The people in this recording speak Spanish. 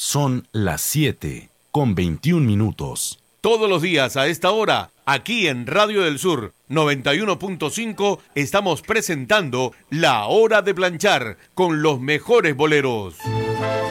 Son las 7:21. Todos los días a esta hora, aquí en Radio del Sur 91.5, estamos presentando La Hora de Planchar con los mejores boleros.